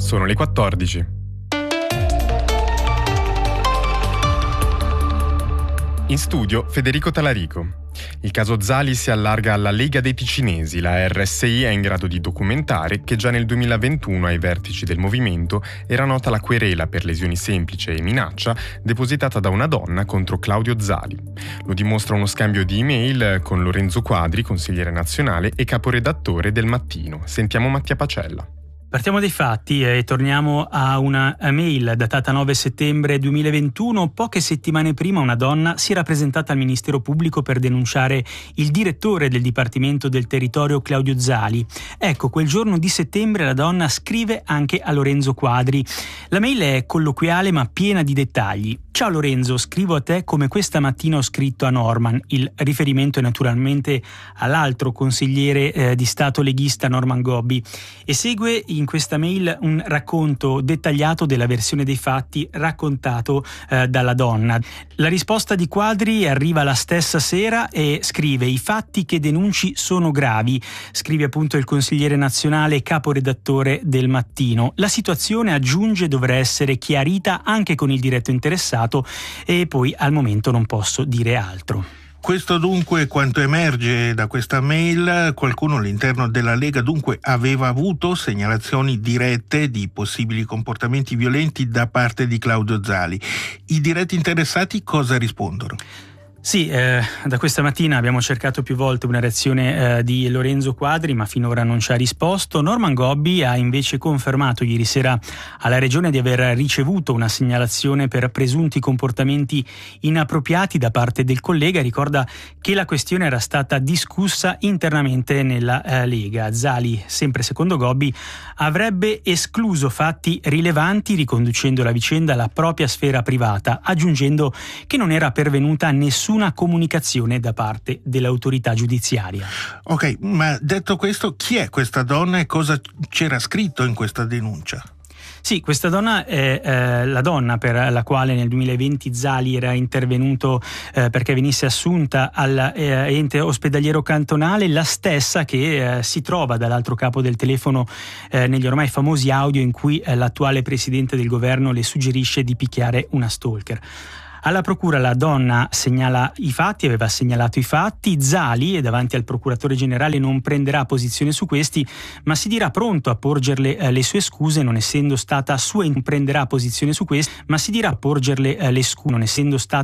Sono le 14. In studio Federico Talarico. Il caso Zali si allarga alla Lega dei Ticinesi. La RSI è in grado di documentare che già nel 2021 ai vertici del movimento era nota la querela per lesioni semplici e minaccia depositata da una donna contro Claudio Zali. Lo dimostra uno scambio di email con Lorenzo Quadri, consigliere nazionale e caporedattore del Mattino. Sentiamo Mattia Pacella. Partiamo dai fatti e torniamo a una mail datata 9 settembre 2021. Poche settimane prima una donna si era presentata al Ministero Pubblico per denunciare il direttore del Dipartimento del Territorio Claudio Zali. Ecco, quel giorno di settembre la donna scrive anche a Lorenzo Quadri. La mail è colloquiale ma piena di dettagli. Ciao Lorenzo, scrivo a te come questa mattina ho scritto a Norman. Il riferimento è naturalmente all'altro consigliere di Stato leghista Norman Gobbi e segue in questa mail un racconto dettagliato della versione dei fatti raccontato dalla donna. La risposta di Quadri arriva la stessa sera e scrive: i fatti che denunci sono gravi, scrive appunto il consigliere nazionale caporedattore del Mattino. La situazione, aggiunge, dovrà essere chiarita anche con il diretto interessato e poi al momento non posso dire altro. Questo dunque quanto emerge da questa mail. Qualcuno all'interno della Lega dunque aveva avuto segnalazioni dirette di possibili comportamenti violenti da parte di Claudio Zali. I diretti interessati cosa rispondono? Sì, da questa mattina abbiamo cercato più volte una reazione di Lorenzo Quadri, ma finora non ci ha risposto. Norman Gobbi ha invece confermato ieri sera alla Regione di aver ricevuto una segnalazione per presunti comportamenti inappropriati da parte del collega. Ricorda che la questione era stata discussa internamente nella Lega. Zali, sempre secondo Gobbi, avrebbe escluso fatti rilevanti riconducendo la vicenda alla propria sfera privata, aggiungendo che non era pervenuta nessuna comunicazione da parte dell'autorità giudiziaria. Ok, ma detto questo, chi è questa donna e cosa c'era scritto in questa denuncia? Sì, questa donna è la donna per la quale nel 2020 Zali era intervenuto perché venisse assunta all'ente ospedaliero cantonale, la stessa che si trova dall'altro capo del telefono negli ormai famosi audio in cui l'attuale presidente del governo le suggerisce di picchiare una stalker. Alla procura la donna segnala i fatti, aveva segnalato i fatti. Zali, davanti al procuratore generale, non prenderà posizione su questi, ma si dirà pronto a porgerle le sue scuse, non essendo stata sua. Non prenderà posizione su questi, ma si dirà porgerle le scuse, non essendo stata